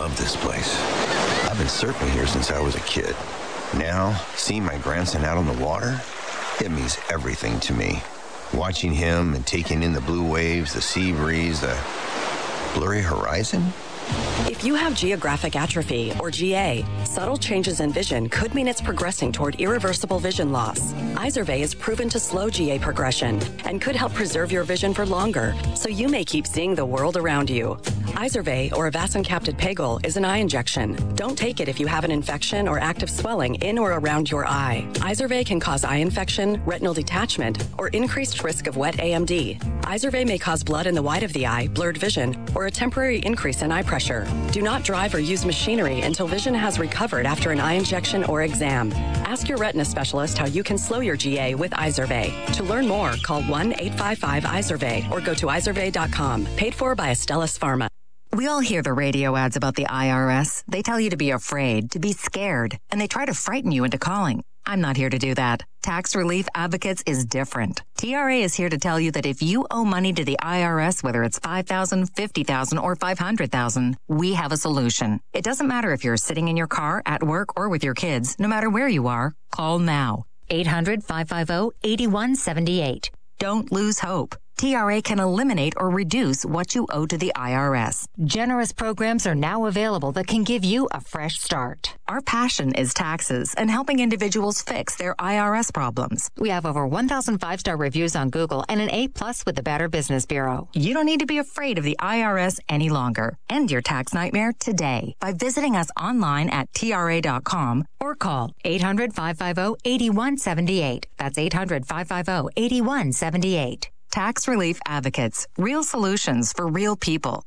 love this place. I've been surfing here since I was a kid. Now, seeing my grandson out on the water, it means everything to me. Watching him and taking in the blue waves, the sea breeze, the blurry horizon. If you have geographic atrophy, or GA, subtle changes in vision could mean it's progressing toward irreversible vision loss. Izervay is proven to slow GA progression and could help preserve your vision for longer, so you may keep seeing the world around you. Izervay, or avacincaptad pegol, is an eye injection. Don't take it if you have an infection or active swelling in or around your eye. Izervay can cause eye infection, retinal detachment, or increased risk of wet AMD. Izervay may cause blood in the white of the eye, blurred vision, or a temporary increase in eye pressure. Do not drive or use machinery until vision has recovered after an eye injection or exam. Ask your retina specialist how you can slow your GA with Izervay. To learn more, call 1-855-IZERVAY or go to izervay.com. Paid for by Astellas Pharma. We all hear the radio ads about the IRS. They tell you to be afraid, to be scared, and they try to frighten you into calling. I'm not here to do that. Tax Relief Advocates is different. TRA is here to tell you that if you owe money to the IRS, whether it's $5,000, $50,000, or $500,000, we have a solution. It doesn't matter if you're sitting in your car, at work, or with your kids. No matter where you are, call now. 800-550-8178. Don't lose hope. TRA can eliminate or reduce what you owe to the IRS. Generous programs are now available that can give you a fresh start. Our passion is taxes and helping individuals fix their IRS problems. We have over 1,000 5-star reviews on Google and an A+ with the Better Business Bureau. You don't need to be afraid of the IRS any longer. End your tax nightmare today by visiting us online at TRA.com or call 800-550-8178. That's 800-550-8178. Tax Relief Advocates. Real solutions for real people.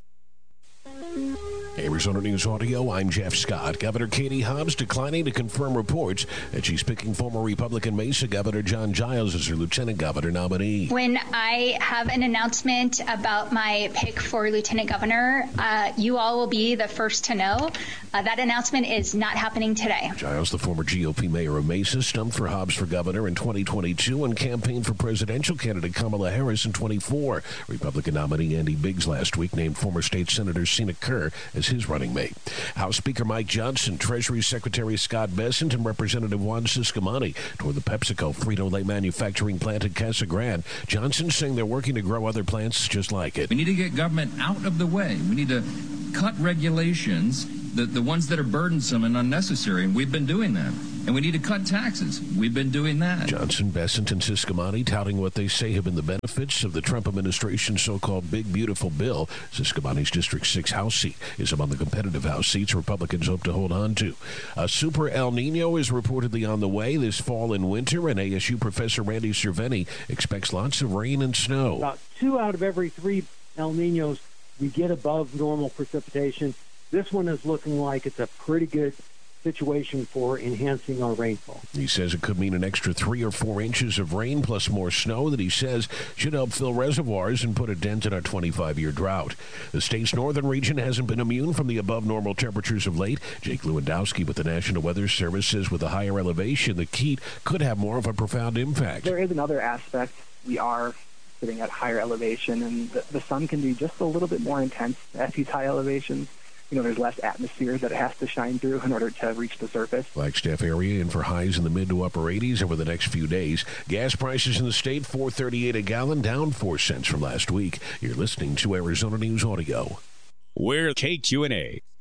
Arizona News Audio, I'm Jeff Scott. Governor Katie Hobbs declining to confirm reports that she's picking former Republican Mesa Governor John Giles as her lieutenant governor nominee. When I have an announcement about my pick for lieutenant governor, you all will be the first to know. That announcement is not happening today. Giles, the former GOP mayor of Mesa, stumped for Hobbs for governor in 2022 and campaigned for presidential candidate Kamala Harris in 24. Republican nominee Andy Biggs last week named former state senator Sina Kerr as his running mate. House Speaker Mike Johnson, Treasury Secretary Scott Bessent, and Representative Juan Ciscomani toward the PepsiCo Frito-Lay manufacturing plant in Casa Grande. Johnson saying they're working to grow other plants just like it. We need to get government out of the way. We need to cut regulations, the ones that are burdensome and unnecessary, and we've been doing that. And we need to cut taxes. We've been doing that. Johnson, Bessent, and Ciscomani touting what they say have been the benefits of the Trump administration's so-called Big Beautiful Bill. Ciscomani's District 6 House seat is among the competitive House seats Republicans hope to hold on to. A super El Nino is reportedly on the way this fall and winter, and ASU professor Randy Cerveni expects lots of rain and snow. About 2 out of every 3 El Ninos we get above normal precipitation. This one is looking like it's a pretty good situation for enhancing our rainfall. He says it could mean an extra 3 or 4 inches of rain plus more snow that he says should help fill reservoirs and put a dent in our 25-year drought. The state's northern region hasn't been immune from the above-normal temperatures of late. Jake Lewandowski with the National Weather Service says with a higher elevation, the heat could have more of a profound impact. There is another aspect. We are sitting at higher elevation, and the sun can be just a little bit more intense at these high elevations. You know, there's less atmosphere that it has to shine through in order to reach the surface. Flagstaff area in for highs in the mid to upper 80s over the next few days. Gas prices in the state, $4.38 a gallon, down 4 cents from last week. You're listening to Arizona News Audio. We're KQNA.